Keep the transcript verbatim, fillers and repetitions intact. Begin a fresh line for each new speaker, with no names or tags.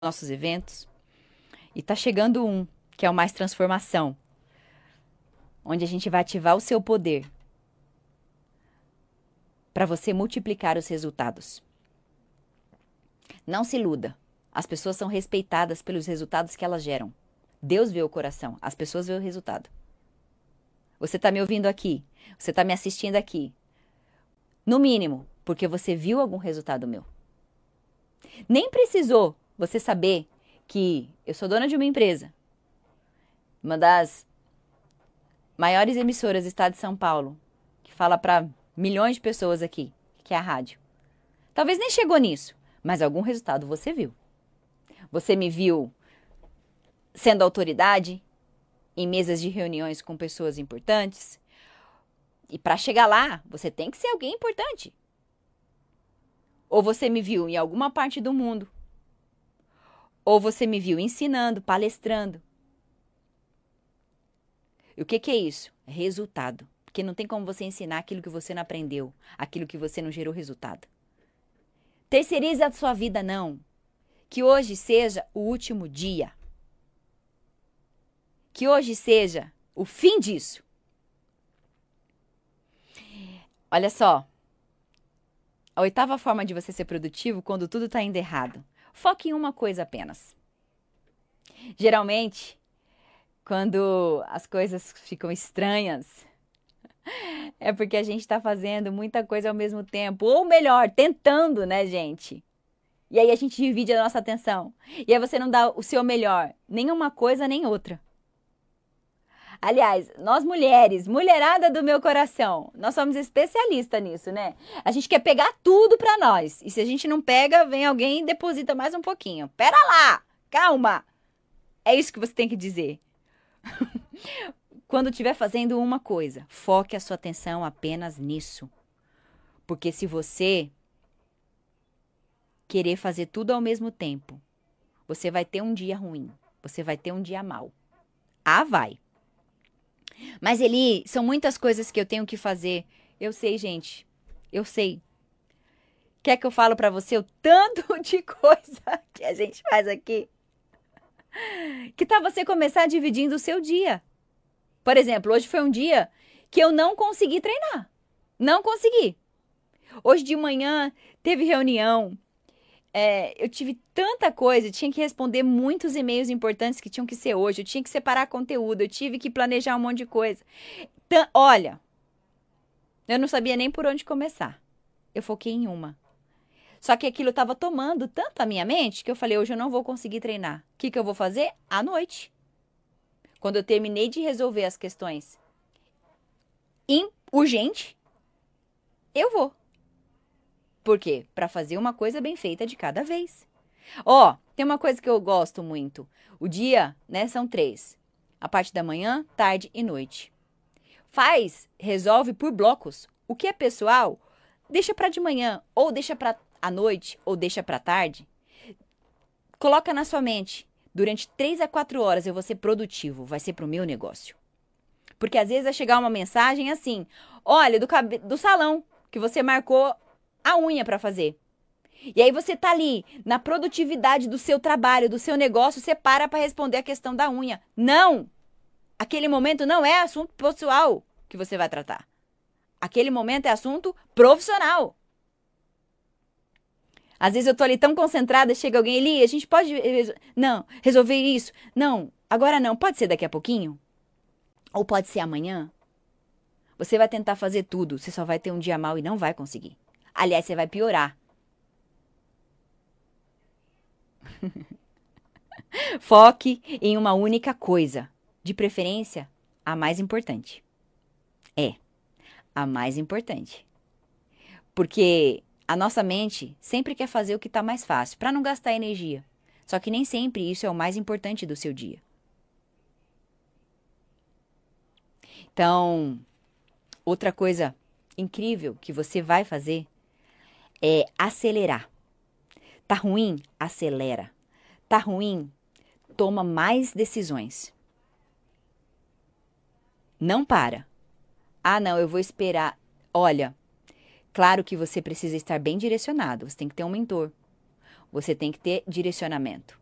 nossos eventos. E tá chegando um, que é o Mais Transformação, onde a gente vai ativar o seu poder para você multiplicar os resultados. Não se iluda. As pessoas são respeitadas pelos resultados que elas geram. Deus vê o coração, as pessoas vê o resultado. Você está me ouvindo aqui, você está me assistindo aqui. No mínimo, porque você viu algum resultado meu. Nem precisou você saber que eu sou dona de uma empresa, uma das maiores emissoras do estado de São Paulo, que fala para milhões de pessoas aqui, que é a rádio. Talvez nem chegou nisso, mas algum resultado você viu. Você me viu sendo autoridade em mesas de reuniões com pessoas importantes. E para chegar lá, você tem que ser alguém importante. Ou você me viu em alguma parte do mundo. Ou você me viu ensinando, palestrando. E o que, que é isso? É resultado. Porque não tem como você ensinar aquilo que você não aprendeu, aquilo que você não gerou resultado. Terceirize a sua vida, não. Que hoje seja o último dia. Que hoje seja o fim disso. Olha só. A oitava forma de você ser produtivo quando tudo está indo errado. Foque em uma coisa apenas. Geralmente, quando as coisas ficam estranhas, é porque a gente está fazendo muita coisa ao mesmo tempo. Ou melhor, tentando, né, gente? E aí a gente divide a nossa atenção. E aí você não dá o seu melhor. Nem uma coisa, nem outra. Aliás, nós mulheres, mulherada do meu coração, nós somos especialistas nisso, né? A gente quer pegar tudo pra nós. E se a gente não pega, vem alguém e deposita mais um pouquinho. Pera lá, calma. É isso que você tem que dizer. Quando estiver fazendo uma coisa, foque a sua atenção apenas nisso. Porque se você querer fazer tudo ao mesmo tempo, você vai ter um dia ruim. Você vai ter um dia mau. Ah, vai. Mas, Eli, são muitas coisas que eu tenho que fazer. Eu sei, gente. Eu sei. Quer que eu falo pra você o tanto de coisa que a gente faz aqui? Que tal você começar dividindo o seu dia? Por exemplo, hoje foi um dia que eu não consegui treinar. Não consegui. Hoje de manhã teve reunião. É, eu tive tanta coisa, eu tinha que responder muitos e-mails importantes que tinham que ser hoje, eu tinha que separar conteúdo, eu tive que planejar um monte de coisa. Então, olha, eu não sabia nem por onde começar. Eu foquei em uma. Só que aquilo estava tomando tanto a minha mente que eu falei, hoje eu não vou conseguir treinar. O que, que eu vou fazer? À noite. Quando eu terminei de resolver as questões urgentes, eu vou. Por quê? Para fazer uma coisa bem feita de cada vez. Ó, oh, tem uma coisa que eu gosto muito. O dia, né, são três. A parte da manhã, tarde e noite. Faz, resolve por blocos. O que é pessoal, deixa para de manhã, ou deixa para a noite, ou deixa para tarde. Coloca na sua mente, durante três a quatro horas eu vou ser produtivo, vai ser pro meu negócio. Porque às vezes vai chegar uma mensagem assim, olha, do, cabe... do salão que você marcou a unha para fazer. E aí você tá ali na produtividade do seu trabalho, do seu negócio, você para para responder a questão da unha. Não! Aquele momento não é assunto pessoal que você vai tratar. Aquele momento é assunto profissional. Às vezes eu tô ali tão concentrada, chega alguém ali, a gente pode... Não, resolver isso. Não, agora não. Pode ser daqui a pouquinho? Ou pode ser amanhã? Você vai tentar fazer tudo, você só vai ter um dia mau e não vai conseguir. Aliás, você vai piorar. Foque em uma única coisa. De preferência, a mais importante. É, a mais importante. Porque a nossa mente sempre quer fazer o que está mais fácil, para não gastar energia. Só que nem sempre isso é o mais importante do seu dia. Então, outra coisa incrível que você vai fazer é acelerar. Tá ruim? Acelera. Tá ruim? Toma mais decisões. Não para. Ah, não, eu vou esperar. Olha, claro que você precisa estar bem direcionado. Você tem que ter um mentor. Você tem que ter direcionamento.